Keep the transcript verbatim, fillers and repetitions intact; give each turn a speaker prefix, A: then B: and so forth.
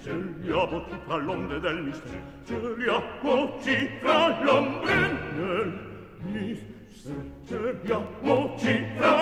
A: Geliamoci fra l'onde del mistero, geliamoci fra l'ombre nel mistero, geliamoci fra